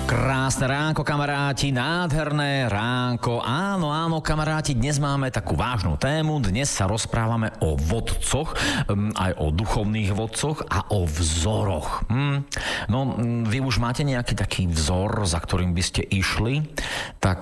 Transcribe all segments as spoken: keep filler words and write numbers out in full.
Krásne ránko, kamaráti, nádherné ránko. Áno, áno, kamaráti, dnes máme takú vážnu tému. Dnes sa rozprávame o vodcoch, aj o duchovných vodcoch a o vzoroch. Hm. No, vy už máte nejaký taký vzor, za ktorým by ste išli? Tak,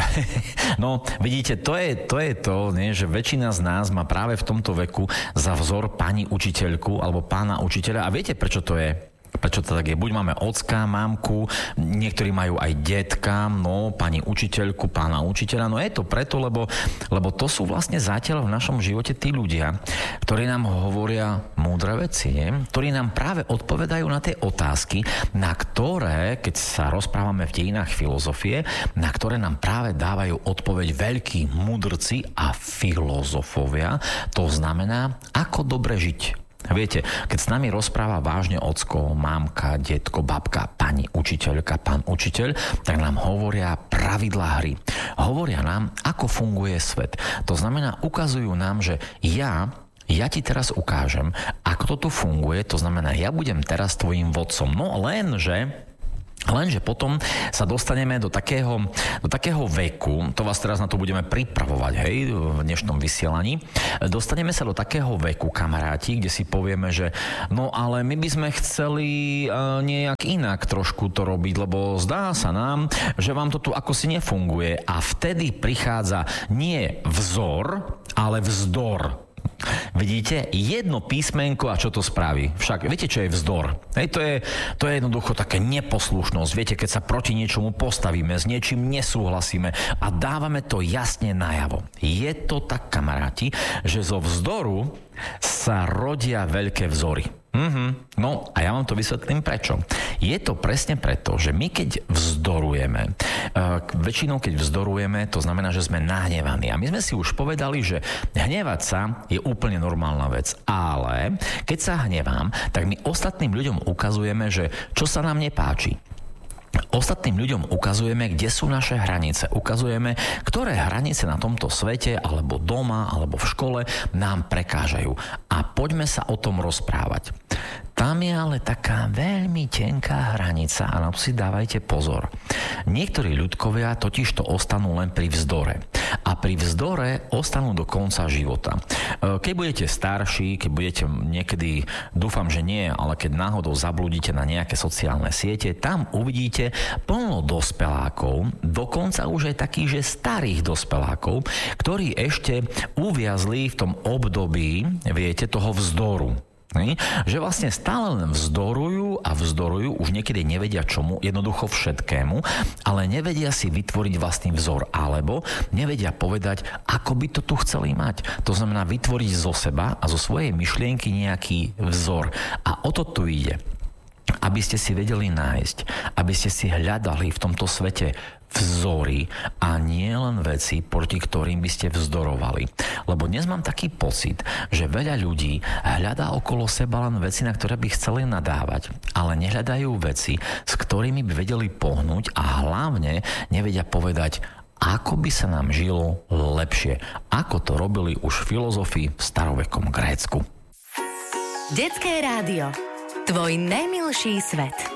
no, vidíte, to je to, je to nie, že väčšina z nás má práve v tomto veku za vzor pani učiteľku alebo pána učiteľa. A viete, prečo to je? Prečo to tak je? Buď máme ocka, mamku, niektorí majú aj detka, no, pani učiteľku, pána učiteľa. No je to preto, lebo, lebo to sú vlastne zatiaľ v našom živote tí ľudia, ktorí nám hovoria múdre veci, nie? Ktorí nám práve odpovedajú na tie otázky, na ktoré, keď sa rozprávame v dejinách filozofie, na ktoré nám práve dávajú odpoveď veľkí mudrci a filozofovia. To znamená, ako dobre žiť. Viete, keď s nami rozpráva vážne ocko, mámka, detko, babka, pani učiteľka, pán učiteľ, tak nám hovoria pravidlá hry. Hovoria nám, ako funguje svet. To znamená, ukazujú nám, že ja Ja ti teraz ukážem, ako to tu funguje. To znamená, ja budem teraz tvojim vodcom. No lenže... Lenže potom sa dostaneme do takého, do takého veku, to vás teraz na to budeme pripravovať, hej, v dnešnom vysielaní, dostaneme sa do takého veku, kamaráti, kde si povieme, že no ale my by sme chceli uh, nejak inak trošku to robiť, lebo zdá sa nám, že vám to tu ako si nefunguje. A vtedy prichádza nie vzor, ale vzdor. Vidíte? Jedno písmenko a čo to spraví? Však viete, čo je vzdor? Hej, to je, to je jednoducho také neposlušnosť. Viete, keď sa proti niečomu postavíme, s niečím nesúhlasíme a dávame to jasne najavo. Je to tak, kamaráti, že zo vzdoru sa rodia veľké vzory. Mm-hmm. No a ja vám to vysvetlím prečo. Je to presne preto, že my keď vzdorujeme, uh, väčšinou keď vzdorujeme, to znamená, že sme nahnevaní. A my sme si už povedali, že hnevať sa je úplne normálna vec. Ale keď sa hnevám, tak my ostatným ľuďom ukazujeme, že čo sa nám nepáči. Ostatným ľuďom ukazujeme, kde sú naše hranice. Ukazujeme, ktoré hranice na tomto svete, alebo doma, alebo v škole nám prekážajú. A poďme sa o tom rozprávať. Tam je ale taká veľmi tenká hranica a na to si dávajte pozor. Niektorí ľudkovia totiž to ostanú len pri vzdore. A pri vzdore ostanú do konca života. Keď budete starší, keď budete niekedy, dúfam, že nie, ale keď náhodou zablúdite na nejaké sociálne siete, tam uvidíte plno dospelákov, dokonca už aj takých, že starých dospelákov, ktorí ešte uviazli v tom období, viete, toho vzdoru. Že vlastne stále len vzdorujú a vzdorujú, už niekedy nevedia čomu, jednoducho všetkému, ale nevedia si vytvoriť vlastný vzor, alebo nevedia povedať, ako by to tu chceli mať. To znamená vytvoriť zo seba a zo svojej myšlienky nejaký vzor. A o to tu ide. Aby ste si vedeli nájsť, aby ste si hľadali v tomto svete vzory a nie len veci, proti ktorým by ste vzdorovali. Lebo dnes mám taký pocit, že veľa ľudí hľadá okolo seba len veci, na ktoré by chceli nadávať, ale nehľadajú veci, s ktorými by vedeli pohnúť a hlavne nevedia povedať, ako by sa nám žilo lepšie, ako to robili už filozofi v starovekom Grécku. Detské rádio. Tvoj najmilší svet.